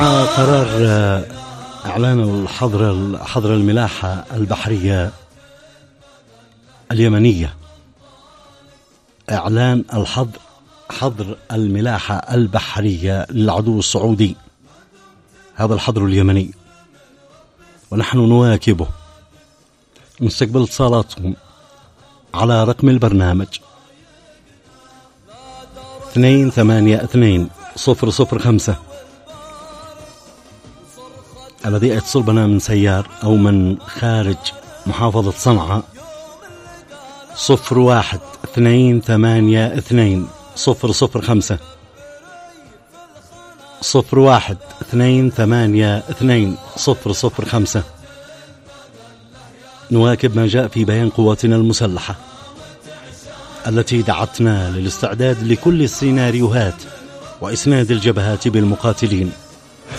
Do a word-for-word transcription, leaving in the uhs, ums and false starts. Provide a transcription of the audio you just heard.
قرار إعلان الحظر حظر الملاحة البحرية اليمنية. إعلان الحظر حظر الملاحة البحرية للعدو السعودي، هذا الحظر اليمني، ونحن نواكبه. نستقبل اتصالاتكم على رقم البرنامج اثنين ثمانية اثنين صفر صفر خمسة. الذي يتصل بنا من سيار أو من خارج محافظة صنعاء صفر واحد اثنين ثمانية اثنين صفر صفر خمسة صفر واحد اثنين ثمانية اثنين صفر صفر خمسة. نواكب ما جاء في بيان قواتنا المسلحة التي دعتنا للاستعداد لكل السيناريوهات وإسناد الجبهات بالمقاتلين.